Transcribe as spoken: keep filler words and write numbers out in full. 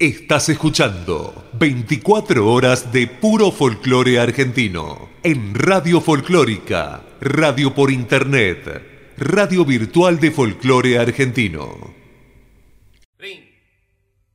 Estás escuchando veinticuatro horas de puro folclore argentino en Radio Folclórica, radio por internet, radio virtual de folclore argentino.